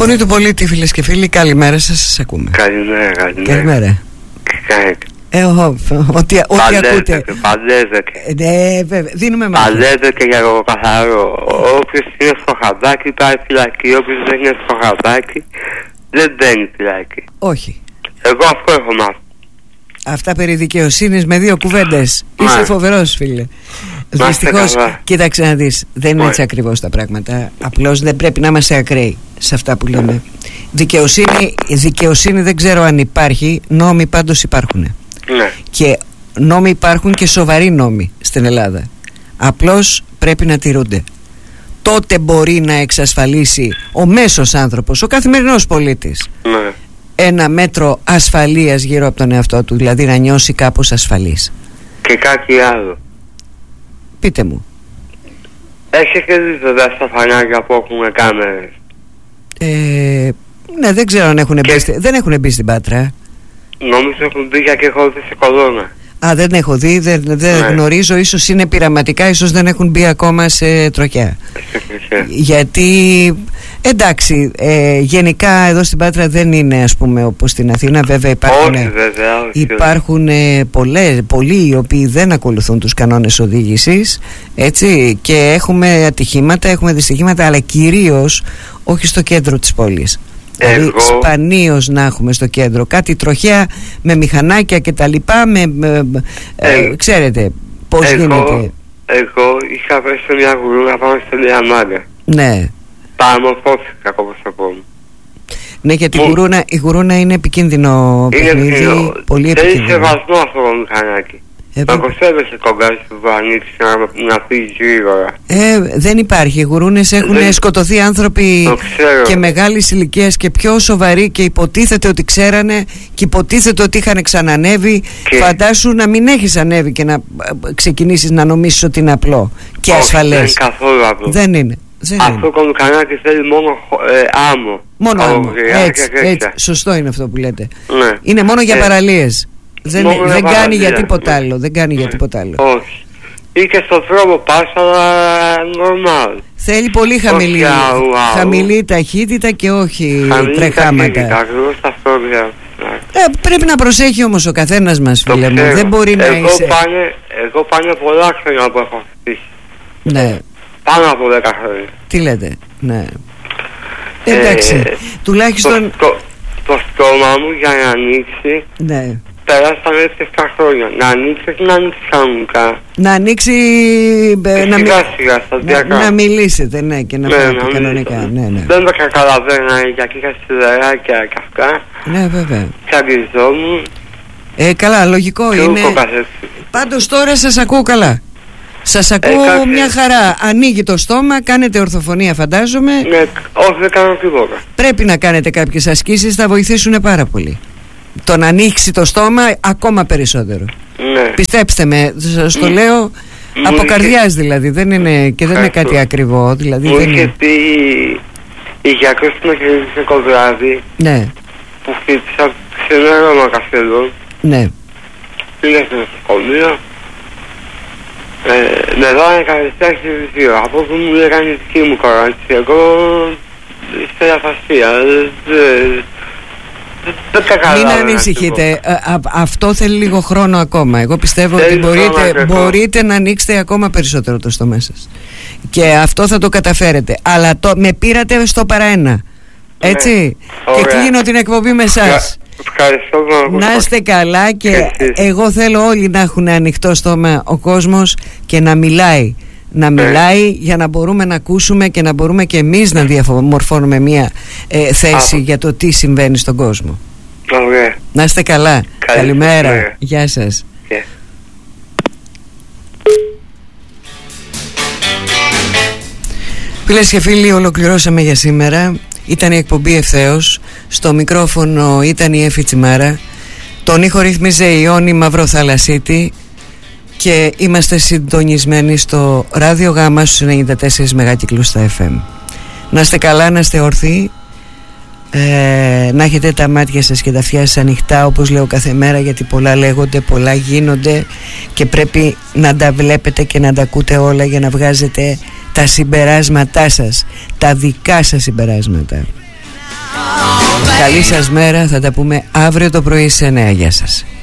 Φωνή του πολίτη, φίλες και φίλοι, καλημέρα σας, σας ακούμε. Καλημέρα. Καλημέρα. Ό,τι ακούτε. Παλέζεται. Δίνουμε μάχη. Παλέζεται για το καθαρό. Όποιος είναι στο χαντάκι πάει φυλακή. Όποιος δεν είναι στο χαντάκι δεν μπαίνει φυλακή. Όχι. Εγώ αυτό έχω μάθει. Αυτά περί δικαιοσύνης με δύο κουβέντες. Είσαι φοβερός, φίλε. Δυστυχώς, κοίταξε να δεις, δεν είναι έτσι ακριβώς τα πράγματα. Απλώς δεν πρέπει να είμαστε ακραίοι σε αυτά που λέμε. Δικαιοσύνη δεν ξέρω αν υπάρχει. Νόμοι πάντως υπάρχουν. Ναι. Και νόμοι υπάρχουν και σοβαροί νόμοι στην Ελλάδα. Απλώς πρέπει να τηρούνται. Τότε μπορεί να εξασφαλίσει ο μέσος άνθρωπος, ο καθημερινός πολίτης, Ναι. ένα μέτρο ασφαλείας γύρω από τον εαυτό του, δηλαδή να νιώσει κάπως ασφαλής. Και κάτι άλλο. Πείτε μου. Έχετε δει βέβαια στα φανάρια που έχουν κάμερες? Ναι, δεν ξέρω αν δεν έχουν μπει στην Πάτρα. Νομίζω έχουν μπει και έχω δει σε κολόνα. Α, δεν έχω δει, δεν γνωρίζω. Ίσως είναι πειραματικά, ίσως δεν έχουν μπει ακόμα σε τροχιά. Γιατί εντάξει, γενικά εδώ στην Πάτρα δεν είναι, ας πούμε, όπως στην Αθήνα. Βέβαια υπάρχουν πολλοί οι οποίοι δεν ακολουθούν τους κανόνες οδήγησης, έτσι, και έχουμε ατυχήματα, έχουμε δυστυχήματα, αλλά κυρίως όχι στο κέντρο της πόλης. Δηλαδή σπανίως να έχουμε στο κέντρο κάτι τροχέα με μηχανάκια και τα λοιπά, ξέρετε πώς γίνεται. Εγώ είχα πέσει μια γουρούνα πάνω στη Λιαμάρια. Ναι. Παραμορφώθηκα, όπως το πω. Ναι, γιατί η γουρούνα είναι επικίνδυνο παιχνίδι, πολύ επικίνδυνο. Θέλει σεβασμό αυτό το μηχανάκι. Να κοσέβεσαι κογκάρι που θα ανοίξει να φύγει γρήγορα. Δεν υπάρχει. Οι γουρούνες έχουν σκοτωθεί άνθρωποι και μεγάλης ηλικίας και πιο σοβαροί, και υποτίθεται ότι ξέρανε και υποτίθεται ότι είχαν ξανανέβει. Φαντάσου να μην έχεις ανέβει και να ξεκινήσεις να νομίσεις ότι είναι απλό και ασφαλές. Δεν είναι καθόλου απλό. Δεν είναι. Αυτό το μηχανάκι θέλει μόνο άμμο. Μόνο άμμο. Έτσι. Σωστό είναι αυτό που λέτε. Ναι. Είναι μόνο για παραλίες. Δεν κάνει για τίποτα άλλο. Δεν κάνει για τίποτα άλλο. Όχι. Ή και στον τρόπο πας, αλλά normal. Θέλει πολύ χαμηλή ταχύτητα και όχι τρεχάματα. Πρέπει να προσέχει όμως ο καθένας μας, φίλε μου. Δεν μπορεί να είσαι. Εγώ πάνε πολλά χρόνια που έχω χτίσει. Ναι. Πάνω από 10 χρόνια. Τι λέτε? Ναι. Εντάξει. Τουλάχιστον το στόμα μου για να ανοίξει. Ναι. Περάσαν 7 χρόνια. Να ανοίξει και να ανοίξει κανονικά. Να ανοίξει. Να μιλήσετε, ναι, και να πάτε κανονικά. Ναι. Δεν το καταλαβαίνα γιατί είχα σιδεράκια και αυτά. Ναι, βέβαια. Και αγγιζόμουν. Καλά, λογικό είναι. Πάντως τώρα σας ακούω καλά. Σας ακούω μια χαρά. Ανοίγει το στόμα, κάνετε ορθοφωνία, φαντάζομαι. Ναι, όχι, δεν κάνω τίποτα. Πρέπει να κάνετε κάποιες ασκήσεις, θα βοηθήσουν πάρα πολύ. Το να ανοίξει το στόμα ακόμα περισσότερο. Ναι. Πιστέψτε με, σας το λέω από καρδιάς δηλαδή. Δεν είναι, και δεν είναι κάτι ακριβό. Δηλαδή μου είχε πει η γιατρός που με χαιρετήσε κοντράδι. Ναι. Που χτύπησα ξενέρωμα καφεδόν. Ναι. Πήγα στο νοσοκομείο. Με δάνε καθιστά χειρουργείο. Από που μου λέγανε η δική μου κοράτηση. Εγώ είστε αφασία. Μην ανησυχείτε. Αυτό θέλει λίγο χρόνο ακόμα. Εγώ πιστεύω ότι μπορείτε να ανοίξετε ακόμα περισσότερο το στόμα σας. Και αυτό θα το καταφέρετε. Αλλά με πήρατε στο παραένα. Έτσι. Και κλείνω την εκπομπή με εσάς. Να είστε καλά. Και εγώ θέλω όλοι να έχουν ανοιχτό στόμα ο κόσμος και να μιλάει. Να μιλάει για να μπορούμε να ακούσουμε και να μπορούμε και εμείς να διαμορφώνουμε μια θέση για το τι συμβαίνει στον κόσμο. Να είστε καλά. Καλημέρα. Γεια σας. Φίλες και φίλοι, ολοκληρώσαμε για σήμερα. Ήταν η εκπομπή Ευθέως. Στο μικρόφωνο ήταν η Εφη Τσιμάρα. Τον ήχο ρύθμιζε η Ιόνη Μαυροθαλασσίτη. Και είμαστε συντονισμένοι στο Ράδιο Γάμα στους 94 μεγάκυκλους στα FM. Να είστε καλά, να είστε όρθιοι, να έχετε τα μάτια σας και τα αυτιά σας ανοιχτά, όπως λέω κάθε μέρα, γιατί πολλά λέγονται, πολλά γίνονται και πρέπει να τα βλέπετε και να τα ακούτε όλα για να βγάζετε τα συμπεράσματά σας, τα δικά σας συμπεράσματα. Καλή σας μέρα, θα τα πούμε αύριο το πρωί σε 9. Γεια σας.